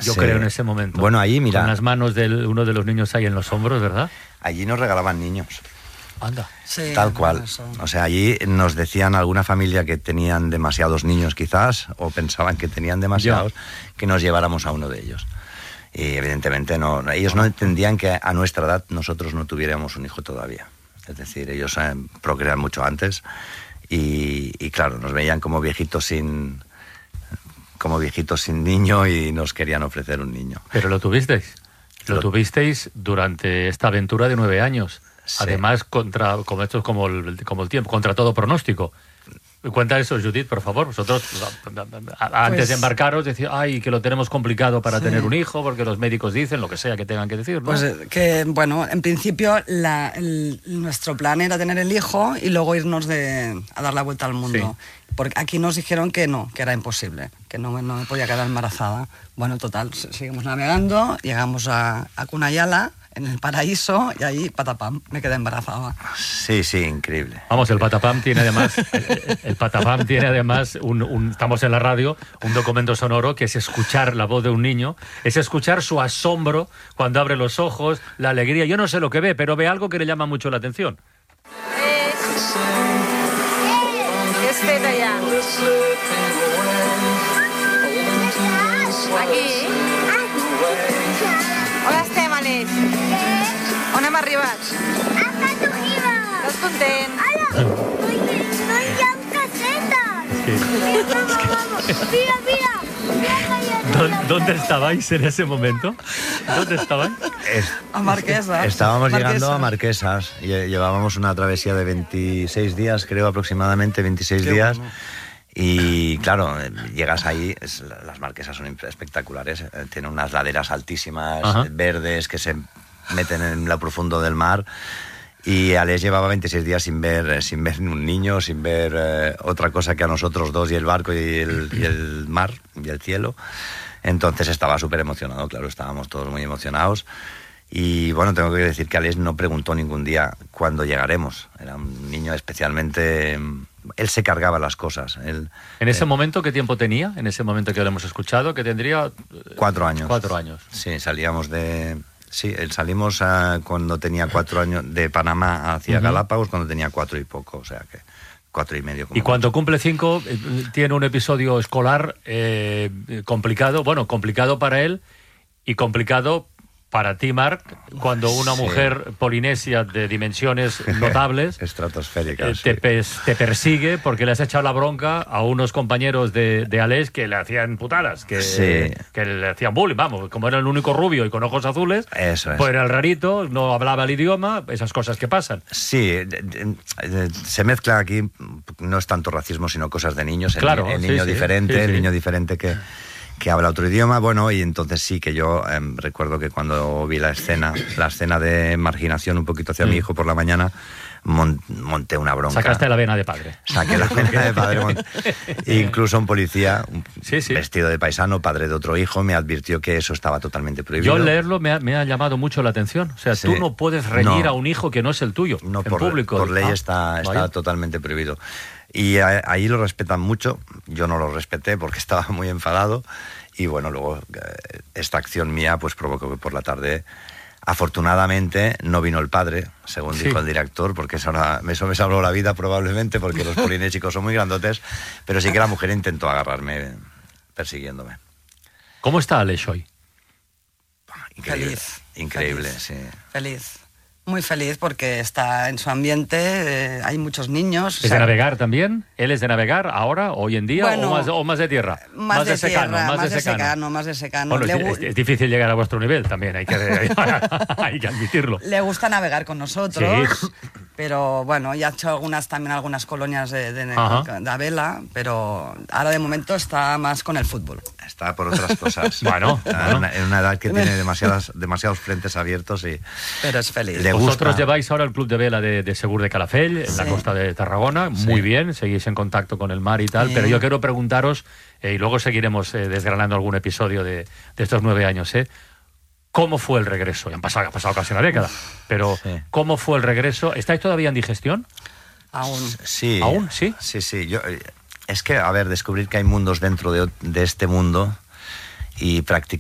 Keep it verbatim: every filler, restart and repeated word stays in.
yo sí. creo, en ese momento. Bueno, ahí, mira. Con las manos de uno de los niños ahí en los hombros, ¿verdad? Allí nos regalaban niños. Anda. Sí, Tal cual. eso. O sea, allí nos decían alguna familia que tenían demasiados niños quizás, o pensaban que tenían demasiados, yeah. que nos lleváramos a uno de ellos. Y evidentemente no, ellos no entendían que a nuestra edad nosotros no tuviéramos un hijo todavía. Es decir, ellos eh, procrean mucho antes y, y claro, nos veían como viejitos sin como viejitos sin niño y nos querían ofrecer un niño. Pero lo tuvisteis. Lo, lo tuvisteis durante esta aventura de nueve años. Sí. Además, contra, como esto es como el, como el tiempo, contra todo pronóstico. Cuenta eso, Judith, por favor. Vosotros, antes pues, de embarcaros, decís, ay, que lo tenemos complicado para sí. tener un hijo, porque los médicos dicen lo que sea que tengan que decir, ¿no? Pues que, bueno, en principio la, el, nuestro plan era tener el hijo y luego irnos de, a dar la vuelta al mundo. Sí. Porque aquí nos dijeron que no, que era imposible, que no, no me podía quedar embarazada. Bueno, total, seguimos navegando, llegamos a, a Cunayala, en el paraíso, y ahí, patapam, me quedé embarazada. Sí, sí, increíble. Vamos, el patapam tiene además, el, el patapam tiene además, un, un, estamos en la radio, un documento sonoro que es escuchar la voz de un niño, es escuchar su asombro cuando abre los ojos, la alegría. Yo no sé lo que ve, pero ve algo que le llama mucho la atención. És fet allà. Aquí. On estem, Aleix? On hem arribat? A Catojiva. Estàs content? Hola. Oye, no hi ha casetas. Mira, vamos. Mira, mira. ¿Dónde, ¿Dónde estabais en ese momento? ¿Dónde estabais? Es, a Marquesas. Estábamos Marquesas. llegando a Marquesas. Llevábamos una travesía de veintiséis días, creo aproximadamente, veintiséis Qué días. Bueno. Y claro, llegas ahí, es, las Marquesas son espectaculares, tienen unas laderas altísimas, Ajá. verdes, que se meten en lo profundo del mar. Y Alex llevaba veintiséis días sin ver, sin ver un niño, sin ver eh, otra cosa que a nosotros dos y el barco y el, y el mar y el cielo. Entonces estaba súper emocionado, claro, estábamos todos muy emocionados. Y bueno, tengo que decir que Alex no preguntó ningún día cuándo llegaremos. Era un niño especialmente... Él se cargaba las cosas. Él, ¿En ese eh, momento qué tiempo tenía? En ese momento que lo hemos escuchado, que tendría... Cuatro años. Cuatro años. Sí, salíamos de... Sí, salimos uh, cuando tenía cuatro años de Panamá hacia uh-huh. Galápagos, cuando tenía cuatro y poco, o sea que cuatro y medio. Como y cuando mucho. Cumple cinco, tiene un episodio escolar eh, complicado, bueno, complicado para él y complicado para ti, Marc, cuando una sí. mujer polinesia de dimensiones notables estratosféricas eh, te, sí. pes, te persigue porque le has echado la bronca a unos compañeros de, de Alex que le hacían putadas, que, sí. que le hacían bullying, vamos, como era el único rubio y con ojos azules, Eso es. pues era el rarito, no hablaba el idioma, esas cosas que pasan. Sí, se mezcla aquí, no es tanto racismo, sino cosas de niños, el, claro, el sí, niño sí, diferente, sí, sí. el niño diferente que... que habla otro idioma, bueno, y entonces sí que yo eh, recuerdo que cuando vi la escena, la escena de marginación un poquito hacia mm. mi hijo por la mañana, mon, monté una bronca. Sacaste la vena de padre. Saqué la vena de padre. Mon... Incluso un policía, un sí, sí. vestido de paisano, padre de otro hijo, me advirtió que eso estaba totalmente prohibido. Yo al leerlo me ha, me ha llamado mucho la atención. O sea, sí. tú no puedes reñir no. a un hijo que no es el tuyo, no, en por, público. por ley ah, está, está totalmente prohibido. Y a, ahí lo respetan mucho, yo no lo respeté porque estaba muy enfadado. Y bueno, luego eh, esta acción mía pues provocó que por la tarde, afortunadamente, no vino el padre, según sí. dijo el director, porque eso, eso me salvó la vida probablemente, porque los polinésicos son muy grandotes, pero sí que la mujer intentó agarrarme persiguiéndome. ¿Cómo está Alex hoy? Increíble, feliz. Increíble, feliz, sí. Feliz. Muy feliz porque está en su ambiente, eh, hay muchos niños. ¿Es o sea, de navegar también? ¿Él es de navegar ahora, hoy en día, bueno, o, más, o más de tierra? Más, más de, de secano, tierra, más, más de, de secano. secano. Más de secano. Bueno, Le... es, es difícil llegar a vuestro nivel también, hay que, hay que admitirlo. Le gusta navegar con nosotros, sí. pero bueno, ya ha hecho algunas, también algunas colonias de, de, de vela, pero ahora de momento está más con el fútbol. Está por otras cosas. bueno, en, una, en una edad que tiene demasiadas, demasiados frentes abiertos y... Pero es feliz. Le Vosotros gusta. lleváis ahora el club de vela de, de Segur de Calafell, en sí. la costa de Tarragona, sí. muy bien, seguís en contacto con el mar y tal, sí. pero yo quiero preguntaros, eh, y luego seguiremos eh, desgranando algún episodio de, de estos nueve años, ¿eh? ¿Cómo fue el regreso? Ya han pasado, ha pasado casi una década, pero sí. ¿cómo fue el regreso? ¿Estáis todavía en digestión? Aún. Sí. ¿Aún? Sí. Sí, sí. Yo, es que, a ver, descubrir que hay mundos dentro de, de este mundo y practicar